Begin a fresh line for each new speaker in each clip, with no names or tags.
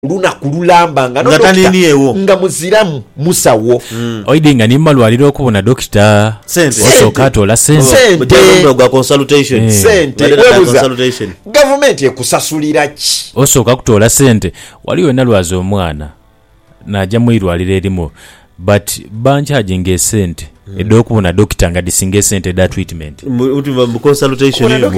luna kululamba nga muziramu musawo
oidinga ni malwaliro okubona dokita osoka atola sente
gwa consultation
government ekusasulira ki
osoka kutola sente waliwe nalwaza omwana najja mwirwaliro erimu but bancharging sente edo okubona dokita nga disinge sente da treatment
consultation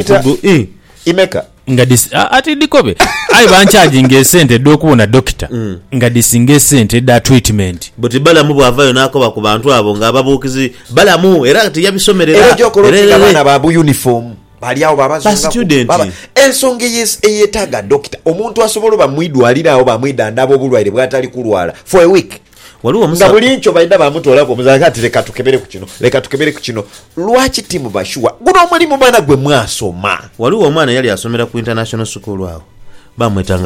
imeka
nga ati dikobe ai bancharging sente edo okubona dokita nga disinge sente da treatment
but balamu bwavayo nakoba ku bantu abo nga ababukizi balamu era ati yabisomerera
era jokolotika bana babu uniform bali awo babazunga
baba
ensonga eyetaga dokita omuntu asobola bamwidwalirawo bamwidandaba obulwaire bwatali kulwala for a week
waliwo
musa bulincho baida bamutola ko muzaka ati leka tukebere ku kino lwaki timu bashuwa guno omulimu bana gwe mwasoma
waliwo omwana yali asomera ku international school awo bamwetanga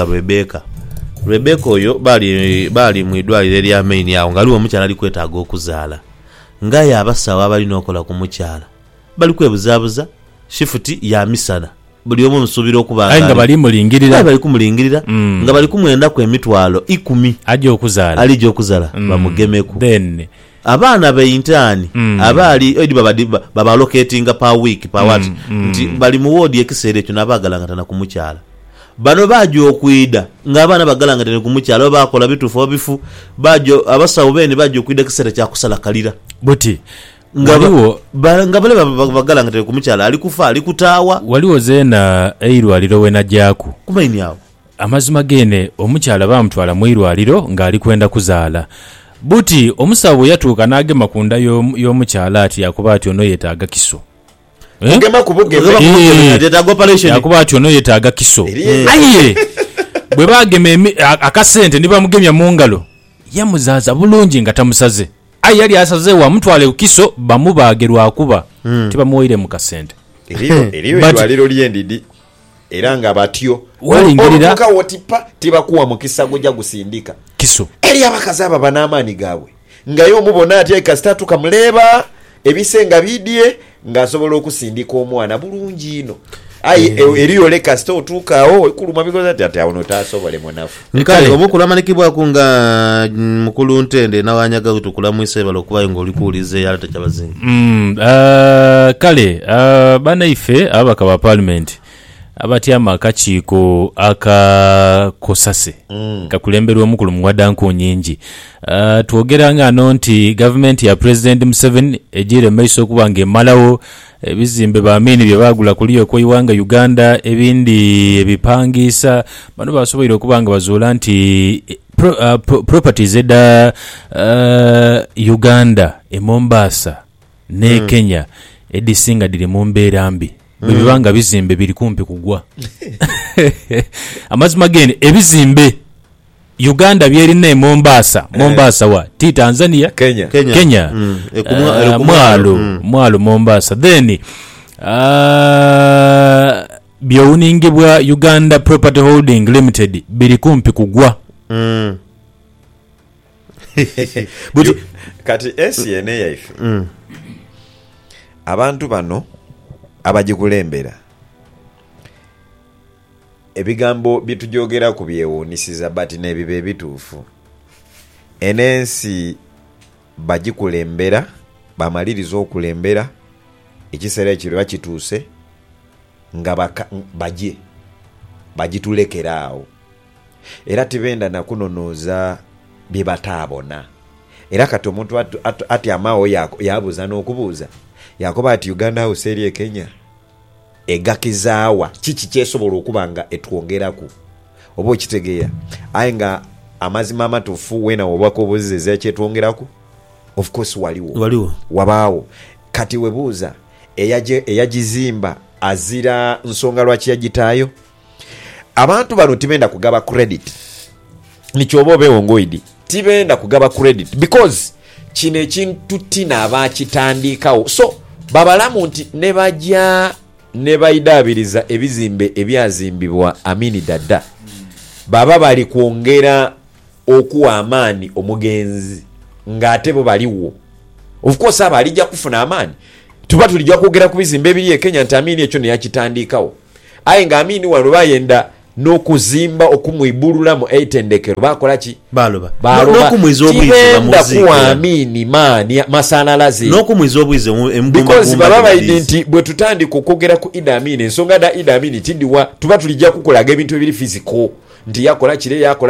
Rebecca oyo bali mwidwalire lya main yawo ngaliwo omukyala ali kwetaaga okuzaala ngaye abasawo abali nokola ku mukyala bali kwebuzabuza shifuti ya misana buli omu musubira okubanga
nga bali
kumulingirira nga bali kumwenda ku emitwalo 10 alijja okuzaala bamugemeku
then
abaana beintani abali baba locating per week per what nti bali mu ward ekiseera ekyo nabagalanga ku mukyala bano bajo okuida ng'abaana bagalanga ku mukyala bakola bitufu bifu bajo abasawo bene bajo okuida kiseera kya kusala kalira
buti
ngabo ngabale bagalanga ku mukyala ali kufa ali kutaawa
waliwo zena eirwaliro wena jaku
kumaini yawo
amazima gene omukyala bamutwala mu irwaliro ng'ali kwenda kuzaala buti omusawo yatuuka n'agema kunda y'omukyala ati yakuba ati ono yetaaga kiso
ngema kubugema
yetaaga operation
yakuba ati ono yetaaga kiso aye bwe bagema akasente ndi bamugemya mu ngalo yamuzaaza bulungi nga tamusaze ayi yali asaze wa mutwale kiso bamubagerwa akuba tibamuwire mu kasente
eriyo irwaliro lyendidi era nga batyo
walingirira
okuka wotipa tibakuwa mukisa gujja gusindika
kiso
eri abakazaba banamani gawe ngayo mubona ati kasitatu kamuleba ebisenga bidye ngasobola okusindika omwana bulungi ino ayi eriyo le kasita otukawo kuluma bikoza ati awono tasobole munafu
nkale omukulu amanikibwa kunga mukulu ntende nawanyaga kutukula mwise balo kuba ngo likuulize yala tachabazinga
kale bana ife abaka ba parliament abatyama akakiiko akakosase kakulemberwa omukulu muwadanko nyingi twogera ngano nti government ya President Museveni ejire maiso okubange malawo ebizimbe baamini bye bagula kuliyo ko iwanga Uganda ebindi ebipangisa bano basoboire okubanga bazuula nti properties eda Uganda Mombasa ne Kenya edisinga diri mu mbeera mbi bibanga bizimbe biri kumpi kugwa amazima gene ebizimbe Uganda byerine Mombasa wa ti Tanzania Kenya mwalo Mombasa then byowuningibwa Uganda Property Holding Limited biri kumpi kugwa
buti kati SNA yaife abantu bano abajikulembera ebigambo bitujogera ku byewunisiza bati nebibe bituufu enensi bajikulembera bamaliriza okulembera ekiseera ekiro bakituuse nga bajitulekera awo era tibenda nakunonooza bye bataabona era kati omuntu ati amaawo yabuuza n'okubuuza yakoba ati Uganda House eri Kenya egakizaawa kiki kyesobola okubanga etwongeraku oba okitegeera aye nga amazima amatuufu wena obwako obuzizeza ekyetwongeraku of course waliwo wabaawo kati webuuza eyagizimba azira nsonga lwaki yagitaayo abantu bano tibenda kugaba credit nikyoba obewongoidi tibenda kugaba credit because kino ekintu tina abakitandikawo so babalamu nti ne bajja ne bayidaabiriza ebizimbe ebyazimbibwa Amini Dada baba bali kwongera okuwa amaani omugenzi ng'ate bo baliwo of course aba alijja kufuna amaani tuba tulijja kwogera ku bizimbe ebiri e Kenya nti Amini ekyo ne yakitandikawo aye nga Amini wano bayenda n'okuzimba okumwibulula mu eitendekero bakola ki
baloba n'okumwiza obwize
kuamini maani masanalaze
n'okumwiza obwize
because baba bayidde nti bwe tutandika okwogera ku Idi Amin ensonga da Idi Amin tindiwa tuba tulijja kukolaga ebintu ebiri physical nti yakola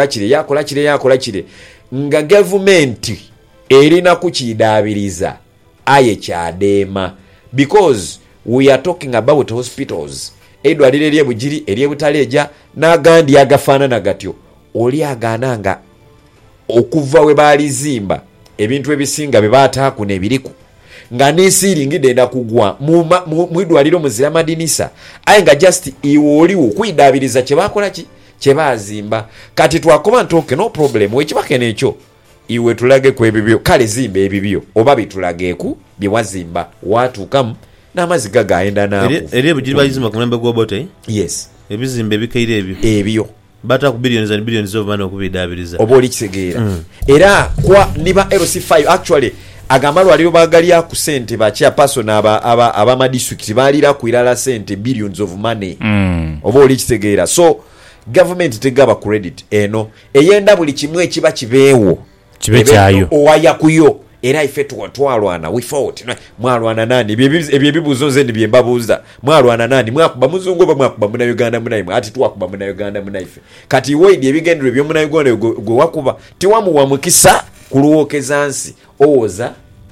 kire nga gavumenti erina kukidaabiriza aye kyadeema because we are talking about hospitals edwaliro eryebugiri eryebutaleja n'agandi agafaanana gatyo oli agaananga okuva we baalizimba ebintu ebisinga bye baataako nebiriku nga n'esiiringidde enda kugwa mu idwaliro muzira madinisa aye nga just iwe oliwo kwidaabiriza kye baakola ki kye baazimba kati twakoba ntoke no problem wekibaka n'ekyo iwe tulage ku ebibyo kale zimba ebibyo oba bitulageeku bye wazimba watuukamu n'amazzi gagaenda naako
eri ebugiri bayizimba ku mulembe gw'obote
yes
ebizimba ebikaire
ebyo
bata ku billions and billions of money okubidaabiriza
oba oli kisegeera era kwa niba LC5 actually agamalwaliro bagalya ku sente ba chairperson aba district balira ku ilala sente billions of money oba oli kisegeera so government tegaba credit eno eyenda buli kimwe ekiba kibeewo
kibe kyayo
owaya kuyo era ife twalwana we fought mwalwana nani ebyo ebibuzo nze ndibye mbabuuza mwalwana nani mwakuba muzungu oba mwakuba muna Uganda munaimwe ati twakuba muna Uganda munaife kati woidi ebigendero byo muna Uganda gwe wakuba tiwamuwa mukisa kulwokeza nsi owoza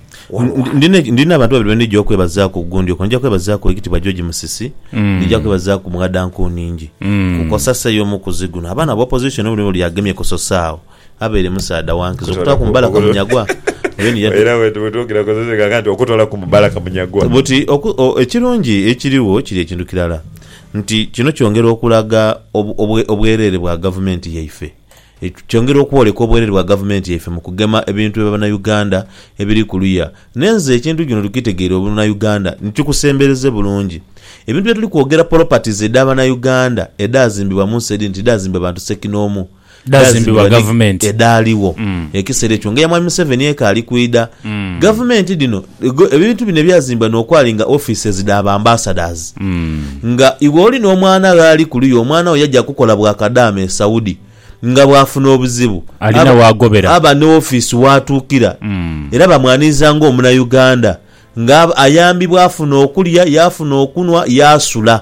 ndina abantu babiri bende okwebazaako gundi okonja kwebazaako ekitibwa George Musisi ndija kwebazaako Mugadanko ningi kukosasa yomu kuziguna abana bo opposition obuli yagemye kososaawo abere musaada wankizo kutaka kumbala kwa munyagwa
era wetu tukira kozese kakati okutola ku mubala ka munyagwa
buti ekirungi ekiriwo kiri ekintu kirala nti kino kyongera okulaga obwerere bwa government yaife kyongera okwoleka obwerere bwa government yaife mu kugema ebintu by'abana Uganda ebiri kuluya nenze ekintu kino tukitegeera obuna Uganda nchikusembereze bulungi ebintu byatuli kwogera properties edabana Uganda edazimbibwa mu sedi nti dazimbibwa abantu sekinomu
dazimbibwa government
edaliwo ekisere ekyo ngaya mwami 7 yeka ali kuida government dino ebintu bine byazimbwa n'okwalinga offices da ambassadors nga iwe oli n'omwana gali kuliyo omwana oyo yajja kukola bwa kadame Saudi nga bwafuna obuzibu
alina wagobera
aba ne office watukira era bamwaniza ngo omuna Uganda nga ayambibwa afuna okulya yafuna okunwa yasula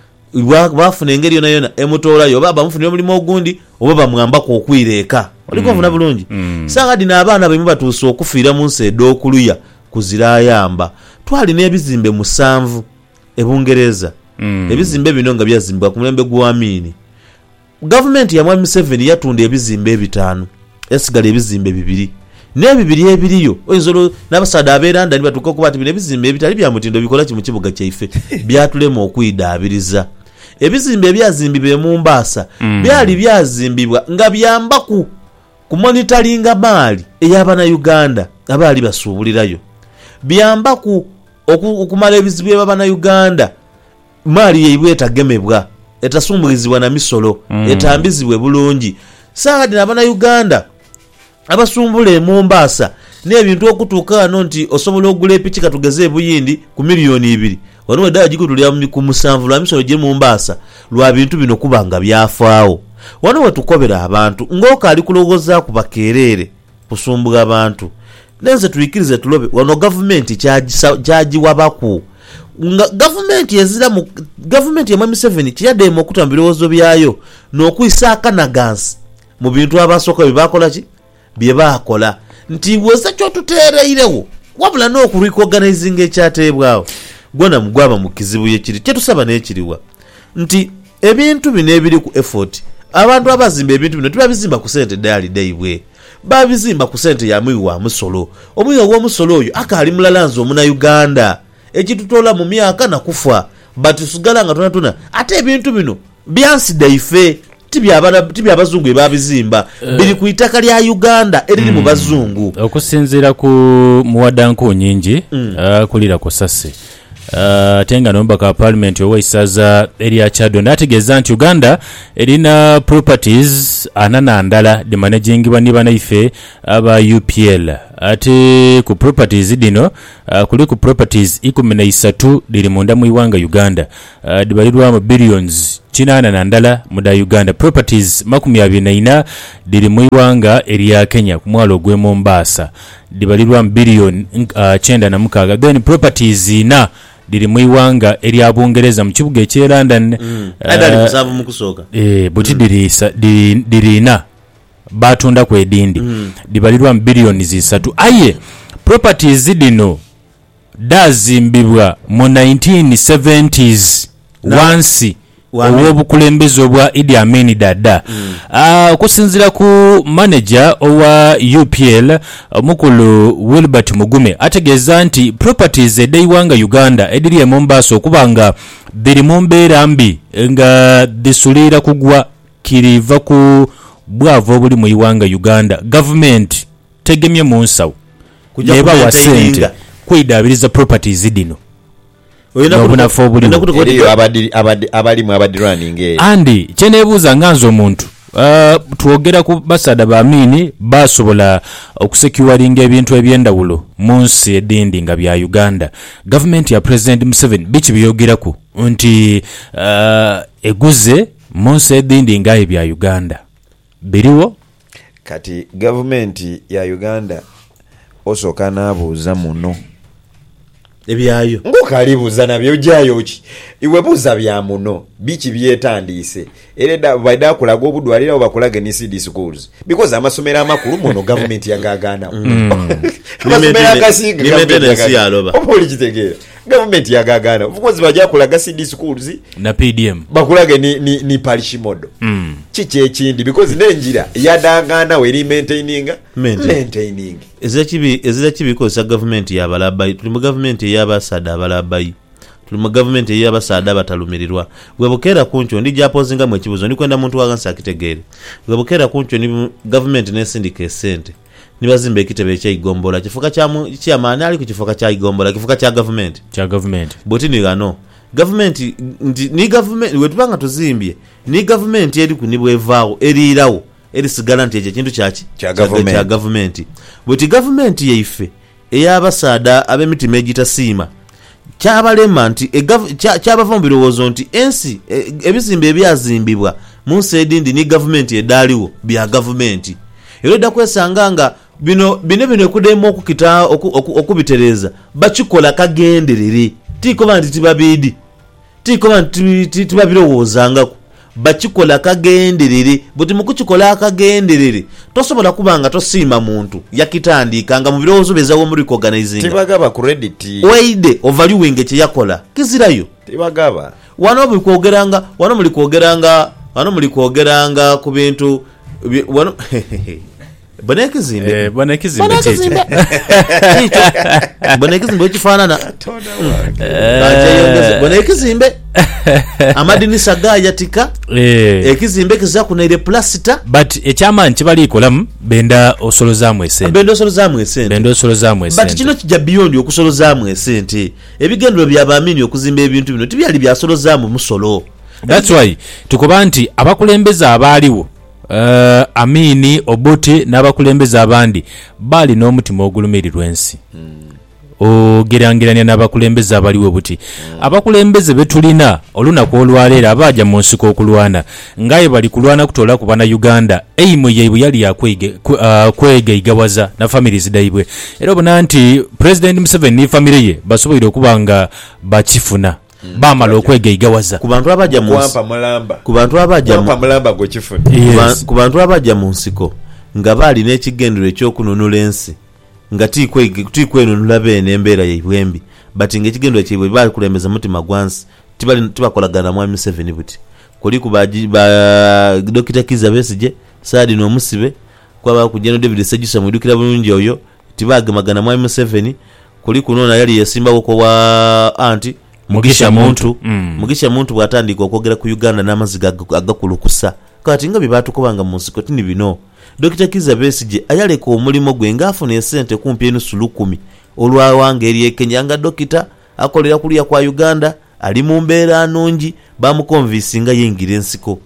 bafuna engeri yona emutoolayo oba bamufuna omulimu ogundi oba bamwambako okwireka oliko vuna bulungi sanga dina abaana bwe batuusa okufiira mu nsi ed'okuluya kuzira ayamba twalina ebizimbe 7 ebungereza ebizimbe bino nga byazimbwa ku mulembe gwa Amin government ya mwami 7 yatunda ebizimbe 5 esigala ebizimbe 2 n'ebibiri ebiriyo oyinzolo n'abasaada abeeranda ni batuuka okuba ati bino ebizimbe ebitali bya mutindo bikola ki mu kibuga kyaife byatulema okwidaabiriza ebizimbe ebyazimbibwa mu Mombasa byali byazimbibwa nga byamba ku monitoringa maali ey'abana Uganda abaali basuubulirayo byamba ku okumala ebizibu by'abana Uganda maali yeibwe etagemebwa etasumbulizibwa na misolo etambizibwe bulungi saadi n'abana Uganda abasumbule Mombasa n'ebintu okutuuka wano nti osobola okugula epiki katugeze ebuyindi ku miliyoni 2 wano eddaala gikutulira ku 7 lwa misolo gye Mombasa lwa bintu bino kubanga byafaawo wano wetukobera abantu ng'okaali kulowooza ku bakeerere kusumbula abantu nenze tuyikirize tulobe wano gavumenti kyagiwabaku nga gavumenti ezira mu gavumenti ya Mwami 7 kiyadde okuta mbirowoozo byayo n'okuyisa akanagansi mu bintu abasooka bye bakola ki bye bakola nti bweza kyotuteereirewo wabula n'okureorganizing ekyateebwawo gwona mugwaba mu kizibu yekiri kyetusaba n'ekiriwa nti ebintu bino ebiri ku effort abantu abazimba ebintu bino tubabizimba ku sente dali daibwe babizimba ku sente ya mwi wa musolo omwi wa musolo oyo akaali mulalanze omuna Uganda ekitutola mu myaka na kufa batusugala nga tunatuna ate ebintu bino byansida ife tibyabazungu ebabizimba biri ku itaka lya Uganda eriri mu bazungu
okusinziira ku Muwadanko nyingi kulira ko sase tenga nomba ka parliament owaisaza area Chado nategeza nti Uganda erina properties anana ndala de managing bani banaife aba UPL ate ku properties dino kuli ku properties 13 diri munda mu iwanga Uganda dibalirwa mu billions 8 muda Uganda. Properties 24 diri mu iwanga eriya Kenya ku mwalo gwe Mombasa dibalirwa mu billion 96. Then properties ina diri mu iwanga eriya Bungereza mu kibuga ekye London
adali kusavu mu kusooka
buti dirina batunda ku edindi dibalirwa mu billions 3. Aye properties dino dazimbibwa mu 1970s wansi obukulembeze obwa Idi Amin Dada okusinzira ku manager owa UPL omukulu Wilbert Mugume ategeeza nti properties edeiwanga Uganda ediri e Mombasa okubanga biri mu mbeera mbi nga disulira kugwa kiriva ku bwavo obuli mu iwanga Uganda. Government tegemye mu nsawo eba wa sente kwidabiriza properties dino obunafu obulimo
abalimu abadirunning
andi kyenebuuza nganza omuntu twogera ku basada ba Amini basobola okusecuringa ebintu ebyendawulo mu nsi edindi nga bya Uganda. Government ya President Museveni biki byogeraku nti eguze mu nsi edindi nga ebya Uganda biriwo
kati government ya Uganda osooka n'abuuza muno
ebyayo
ngokalibuuza nabyo ojjayo ki iwe buuza bya muno biki byetandiise era baida akulaga obudwalira obakulaga ni CD schools because amasomero amakulu muno government yagagana amasomero akasiga
maintenance yaloba
obuli kitegeera government yagagana because bajja kulaga CD schools
na PDM
bakulaga ni parish model kiki ekindi because nenjira yadagana weri maintaining
ezikibi kosa government yabalabai tuli mu government yabasada abalabai tuli mu government yabasada batalumirirwa bwebukera kuncho ndi japozinga mu ekibuzo ndi kwenda muntu wagansa akitegere bwebukera kuncho ni government ne syndicate sente nibazimbe ekitebe kya igombola kifuka kya maana ali ku kifuka kya igombola kifuka kya government botini gano government ni government wetubanga tuzimbye ni government eri kunibwevaawo erirawo erisigala nti ekyo kintu kya government bweti government yeife eyabasada ab'emitima egitasiima kyabalema nti kyabava mu birowoozo nti ensi ebizimbe ebyazimbibwa mu nsi edindi ni government edaaliwo bya government era edda kwesanga nga bino ekudemu okukita okubitereza bakikola kagenderere tikoba nti tibabidi tikoba nti tibabirowoozangako bakikola kagenderere buti mukukikola akagenderere tosobola kubanga tosiima muntu yakitandika nga mu birowoozo bezawo mu organizing
tibagaba credit
waide overviewing kye yakola kizirayo
tibagaba
wano muli kwogeranga ku bintu wano bonekizimbe ekifaanana bonekizimbe amadinisa gayatika ekizimbe kizakunaire plasita
but ekyamanyi kibalikolamu benda osolozaamu esente
but kino kijja beyond okusolozaamu esente ebigendero by'abaamini okuzimba ebintu bino tibyali byasolozaamu musolo.
That's why tukuba nti abakulembeze abaaliwo Amini Obote n'abakulembeze abandi bali n'omutima ogulumirirwa ensi ogerangiranya n'abakulembeze abaliwo buti abakulembeze betulina olunaku olwaleero abajja mu nsiko okulwana ngaye bali kulwana kutola ku bana Uganda eimu yeibwe yali yakwegeyigawaza na families daibwe era obona nti President Museveni ne family ye basoboire okubanga bakifuna bamala okwegeyigawaza
ku bantu
abajja mu nsiko nga bali n'ekigendero ekyokununula ensi nga tikwenunula beene embeera yaibwembi but ng'ekigendero kyaibwe bali kulembeza mutima gwansi tibakolagana mwami Museveni buti kuli ku Dr. Kizza Besigye Saadi n'omusibe kwaba ku General David Sejjusa mwidukira bulungi oyo tibagemagana mwami Museveni kuli kunoona yali yasimbawo ko wa anti Mugisha muntu bwatandika okwogera ku Uganda n'amaziga agakulukusa kati nga bibaatukobanga mu nsiko tini bino Dr. Kizza Besigye ayaleka omulimo gwe ng'afuna esente kumpi enusu 10 olwawanga eri Kenya nga dokita akolera kulya kwa Uganda ali mu mbeera nnungi bamukonvinsinga yingira ensiko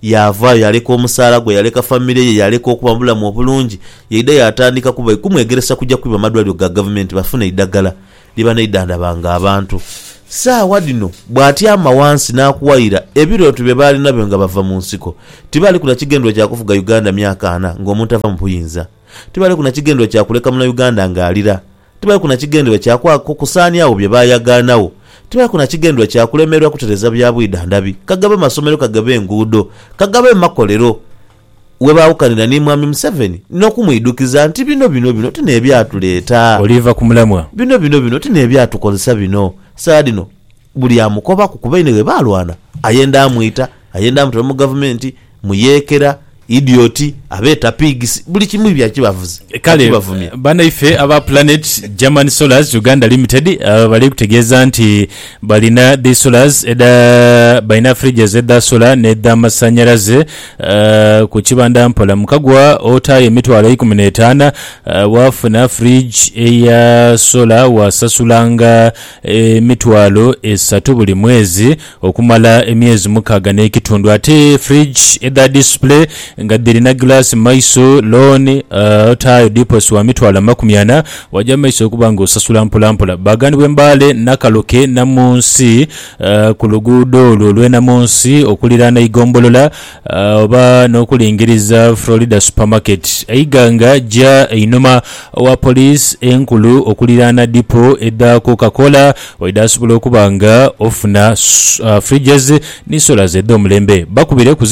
yavaayo yaleka omusaala gwe yaleka famire ye yaleka okuba bulamu obulungi yeida yatandika kuba kumwegeresa kujja kwiba amadwaliro ga gavumenti bafune eddagala liba neidandabanga abantu saawa dino bw'atyama wansi n'akuwayira ebirooto bye baali nabyo nga bava mu nsiko tibali kuna kigendero kyakufuga Uganda myaka 4 ng'omuntu ava mu buyinza tibali kuna kigendero kyakuleka muna Uganda ng'alira tibali kuna kigendero kyakusaanya awo bye baayagaanawo tibali kuna kigendero kyakulemerwa kutereza bya bwidandabi kagabe masomero kagabe enguudo kagabe makolero we baawukanira ni mwami Museveni n'okumwidukiza nti bino tineebyatuleeta
oliva ku mulamwa
bino tineebyatukozesa bino saadino buli amukoba kukuba ine we baalwana ayenda amwita mu gavumenti muyeekera idioti abeeta pigs buli kimu byakibavuze
kale bana ife aba Planet German Solars Uganda Limited bali kutegeeza nti balina the solars eda balina fridges eda solar neda masanyalaze ku kibanda mpola mukagwa ota emitwalo 15 wafuna fridge eya solar wasasulanga emitwalo 3 buli mwezi okumala emyezi mukaga n'ekitundu ate fridge eda display nga dirina glass maiso loan tayo deposit wa mitwala 40 wajja maiso kubanga osasula mpola bagani bwembale nakaloke namunsi ku luguudo olwena munsi okulirana igombolola oba n'okulingiriza Florida supermarket aiganga ja einoma wa police enkulu okulirana dipo edda Coca-Cola waidasubula okubanga ofuna fridges ni solar zeddo mulembe bakubire ku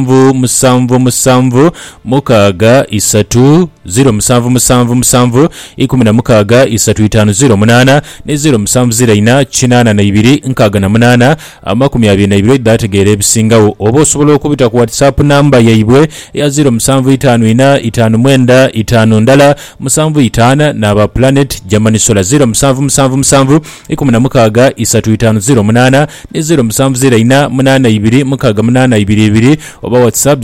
0777 mukaga isatu 0777 ikumi mukaga isatu 508 ne 0704 kinana na 2 nkaga na 8 22 dategere ebisingawo oba osobola okubita ku WhatsApp number yaibwe ya 0754 ndala 75 n'aba Planet German Solar 0777 ikumi mukaga isatu 508 ne 0704 82 mukaga 822 oba WhatsApp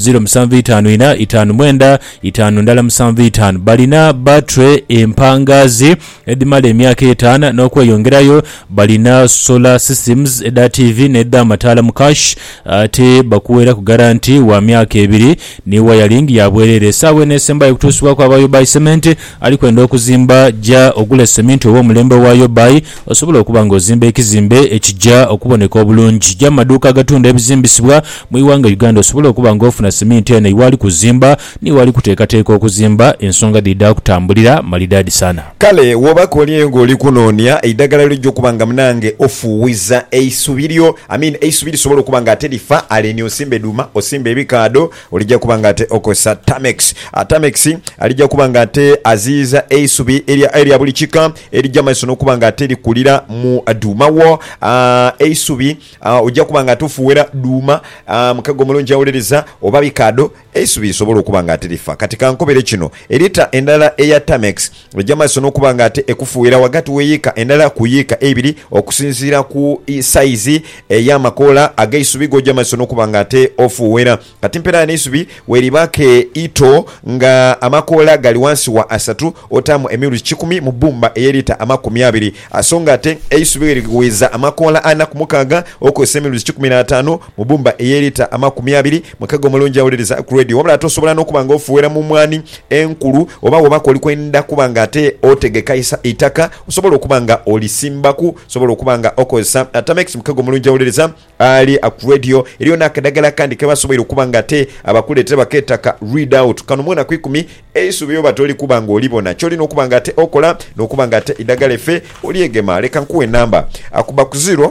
0754 ndala 75 balina battery empangazi edimale emyaka 5 n'okweyongerayo balina solar systems eda TV nedda matala mukash ate bakuwera ku guarantee wa myaka 2 ne wiring ya bwerere sawe nesemba ekutusibwa kwa bayo by cement alikwenda okuzimba ja ogula cement owo mulembe wayo by osobola okuba ng'ozimba ekizimbe ekijja okuboneka obulungi ja maduuka gatunda ebizimbisibwa mu iwanga Uganda osobola okuba ng'ofuna cement eno iwali kuzimba ni wali kuteekateeka okuzimba ensonga dida kutambulira malidadi sana
kale wobako oliengo oli kunoonya eddagala lijjo kubanga mnange ofuwiza eisubiryo eisubiri sobola okubanga ate lifa aleni osimbe duma osimbe ebikaado olijja kubanga ate okosa Tamex alijja kubanga ate aziza eisubi eri buli kika erijja maiso n'okubanga ate likulira mu duma wo eisubi ojja kubanga ate ofuwera duma mukago mulungi awulereza oba bikaado eisubi sobola okubanga ate lifa kati kankobere kino erita endala eya Tamex ojja maiso n'okubanga ate ekufuwera wagati weyiika endala kuyiika ebiri okusinziira ku size ey'amakoola ag'eisubi gojja maiso n'okubanga ate ofuwera kati mpera n'eisubi weribake ito nga amakoola gali wansi wa 3 otamu emiruzi 10 mu bumba eyerita 20 asonga ate eisubi erigweza amakoola 4 ku mukaga okozesa emiruzi 15 mu bumba eyerita 20 mukago mulungi awulereza ku radio wabula tosobola n'okubanga ofuwera mu mwani enkulu oba wabako olikwenda kubanga ate otegeka itaka osobola okubanga olisimbaku osobola okubanga okozesa Tamex mukago mulungi awulereza ali ku radio eriyo nakadagala kandi kebasobola okubanga ate abakuleetera baketaka read out kano mwena ku 10 eisubi yoba toli kubanga olibona kyoli n'okubanga ate okola n'okubanga ate idagala efe oliegema leka nkuwe namba akuba ku 0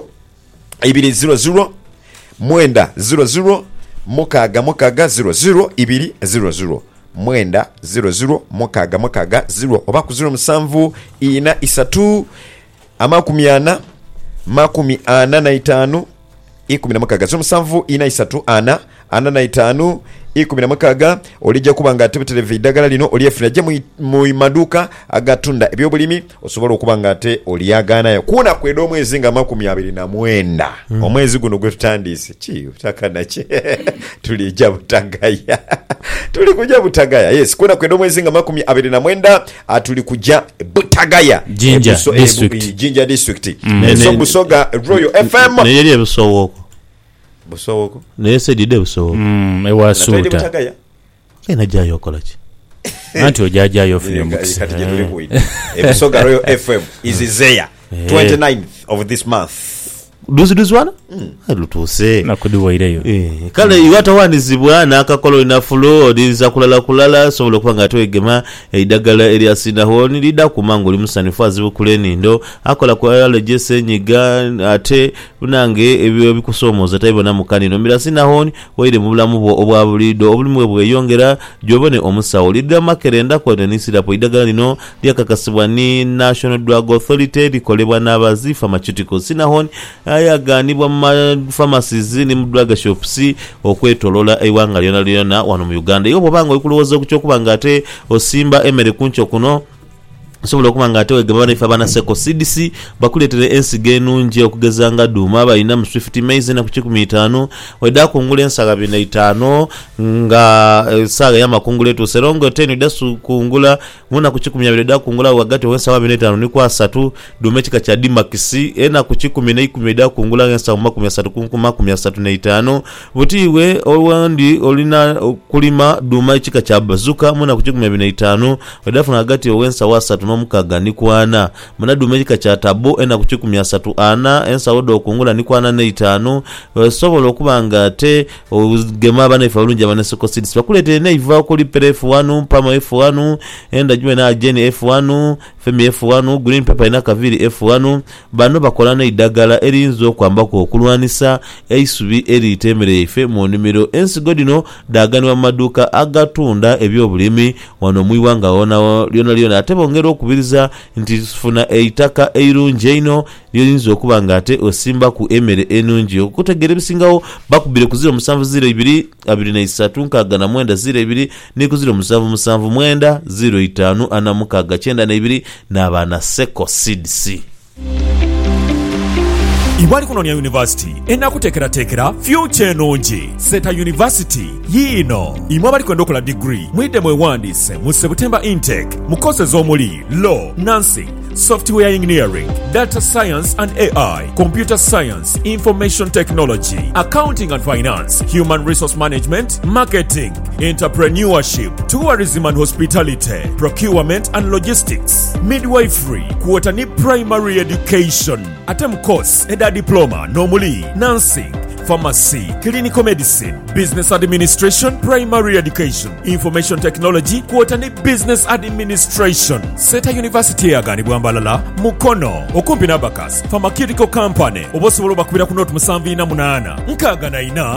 200 mwenda 00 mukaga 00 200 mwenda 00 mukaga 0 oba ku 07 ina isatu amakumyana makumi ana na 5 ikumi na mukaga 07 ina isatu ana na 5 ikumi na mukaga olijja kubanga ate televisiyo iddagala lino olyefuna je mu maduuka agatunda ebyobulimi osobola okubanga ate olyagaanayo kuna kweda omwezi nga 29 omwezi guno gwe tutandise utakanache tulijja butagaya tuli kujja butagaya yes kuna kweda omwezi nga 29 tuli kujja butagaya
Jinja
District so Busoga Royal FM
neyeri ebisowoko
Busowoko
naye sedide Busowo
ewasuuta
najjayo okolaki
anti ojajayo ofune omukisa
ebisoga Royal FM is there 29th of this month
duzi wana lutuuse
nakudiwaireyo
kale iwatawanizibwa n'akakola olina fulo oliza kulala sobola okuba nga twegema eddagala eryasinahoni lidda kumanga oli musanifu azibukula enindo akola ku allergy senyiga ate bunange ebyo bikusomooza tayibona mukanino mirasinahoni waire mu bulamu bwo obwa bulido obulimu bweyongera gyobone omusawo lidda makerenda kwetenisirapo eddagala lino lyakakasibwa ni National Drug Authority likolebwa n'abazi pharmaceutical sinahoni ayaganibwa mu pharmacies ni mu drug shops okwetolola eiwanga lyona wano mu Uganda yo bobanga okulowooza okuchokuba nga ate osimba emere kuncho kuno sobola okuba nga ate wegaba bana ifabana seko CDC bakuletere ensiga enungi okugezanga duma balina mu Swift Maize na ku 15 weda kungula ensaga 5 nga saga ya makungule to serongo 10 dasu kungula muna ku 10 weda kungula wagati wensa 5 ni kwa 3 dume chika cha dimakisi ena ku 10 weda kungula ensa 35 butiwe owandi olina kulima duma chika cha bazuka muna ku 15 weda funa wagati wensa wa 3 mukaga ni kwana manadume chika cha tabo ena ku 30 ensa wodo kungula ni kwana 5 sobola okubanga ate ogema bana ifalunja bana soko seeds bakulete ne iva ko lipere F1 pama F1 enda jume na Jenny F1 Femi F1 green pepper ina kaviri F1 bano bakolana idagala erinzo kwambako okulwanisa eisubi eri temere ife mu numero ensigodino daganwa maduka agatunda ebyobulimi wano muiwanga ona lyona ate bongero okubiriza nti funa eitaka eirunje ino lyinzo okubanga ate osimba ku emere enungi okutegera bisingawo bakubire ku 0702 23 nkagana mwenda 02 ni ku 0779 mwenda 05 ana mukaga 92 n'abana Seko CDC.
Ibwali kunonya University enakutekera future enungi Seta University yino imwe abali kwenda okola degree mwidde mwewandise mu September intake mukose z'omuli law, nursing, software engineering, data science and AI, computer science, information technology, accounting and finance, human resource management, marketing, entrepreneurship, tourism and hospitality, procurement and logistics, midwifery, kuotani primary education, atem course, eda diploma, normally, nursing, pharmacy, clinical medicine, business administration, primary education, information technology, kuotani business administration. Seta University yagani bwambalala mukono okumpi nabakas pharmaceutical company obosobola bakubira ku note 78 nkagana ina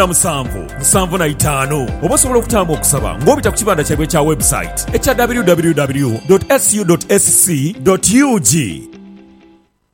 17 obosobola okutamba okusaba ngobita ku kibanda kyabwe kya website echa www.su.sc.ug